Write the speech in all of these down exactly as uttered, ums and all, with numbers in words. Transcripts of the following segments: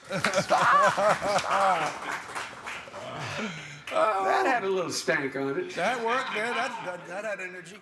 That had a little stank on it. That worked, man. That, that, that had energy.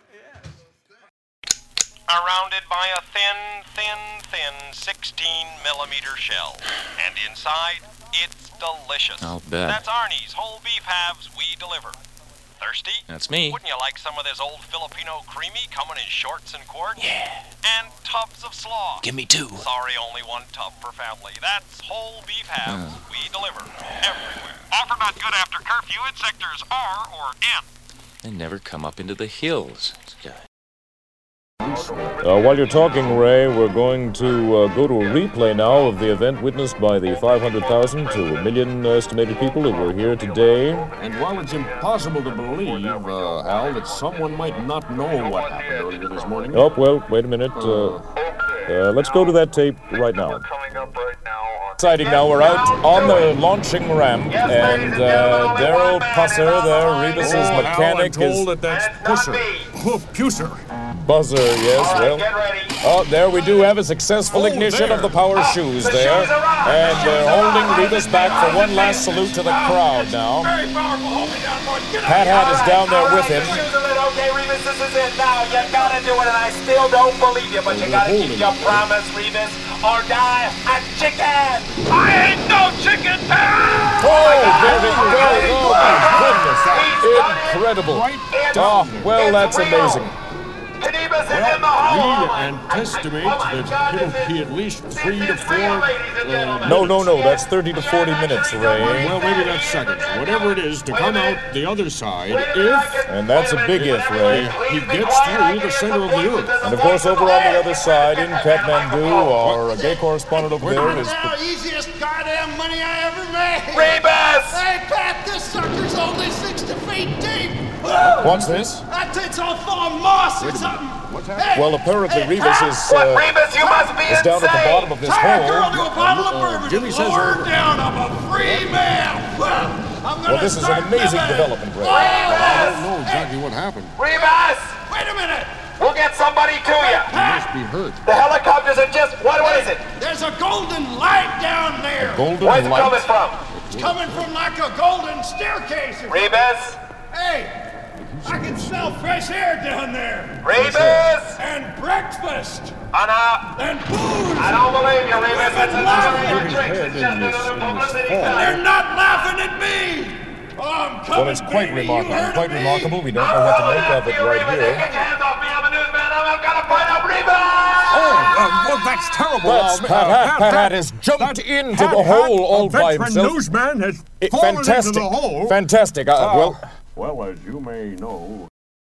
Surrounded by a thin, thin, thin sixteen millimeter shell. And inside, it's delicious. I'll bet. That's Arnie's whole beef halves we deliver. Thirsty? That's me. Wouldn't you like some of this old Filipino creamy coming in shorts and quarts? Yeah. And tubs of slaw. Give me two. Sorry, only one tub per family. That's whole beef halves we deliver everywhere. Offer not good after curfew in sectors R or N. They never come up into the hills. Yeah. Uh, while you're talking, Ray, we're going to uh, go to a replay now of the event witnessed by the five hundred thousand to a million estimated people who were here today. And while it's impossible to believe, uh, Al, that someone might not know what happened earlier this morning... Oh, well, wait a minute. Uh, uh, let's go to that tape right now. Exciting now, we're out on the launching ramp, and uh, Daryl Pusser there, Rebus's oh, mechanic, Al, I'm told is... that that's Pusser. Oh, Pusser. Buzzer, yes, well. Oh, there we do have a successful Oh, ignition there. of the power shoes there. And they're holding Rebus back for one last salute to the crowd now. Pat Hat is down there with him. Okay, Rebus, this is it now. You gotta do it, and I still don't believe you, but you gotta keep your promise, Rebus, or die a chicken. I ain't no chicken, Pat! Oh, there it goes. Oh, my goodness. Incredible. Oh, well, that's amazing. Well, we anticipate that it'll be at least three to four... Uh, no, no, no, that's thirty to forty minutes, Ray. Well, maybe that's seconds. Whatever it is, to come out the other side, if... And that's a big if, Ray. He gets through the center of the earth. And, of course, over on the other side, in Kathmandu, our gay correspondent over there is... The easiest goddamn money I ever made. Rebus! Hey, Pat, this sucker's only sixty feet deep. What's this? That it's all full of moss or something. Hey, Well, apparently hey, Rebus is, What, uh, Rebus, you must be is down at the bottom of this Tie a hole. girl to a bottle of Uh, bourbon Jimmy and says lower we're- her down. I'm a free man. Well, I'm gonna Well, this is start an amazing living. development, Ray. I Rebus! don't know exactly what happened. Rebus! Wait a minute. We'll get somebody to you. He must be hurt. The helicopters are just... What, what is it? There's a golden light down there. Golden Where's it coming light. from? It's coming from like a golden staircase. Or Rebus? Hey, I can smell fresh air down there. Rebus! And breakfast. Oh, no. And booze. I don't believe you, Rebus. It's Women another laughing. of your tricks. It's just another publicity And stunt. they're not laughing at me. Oh, I'm coming, Well, it's quite baby. remarkable. You heard Quite of me? remarkable. We don't know what to make of it right Rebus, here. get your hands off me. I'm a newsman. I'm gonna find out Rebus! Oh, uh, well, that's terrible. That's Uh, Pat uh, Hat. Pat Hat has jumped that into Pat the Hat, hole all a by veteran himself. newsman has It- fallen fantastic. into the hole. Fantastic. Uh, Uh, well, Well, as you may know,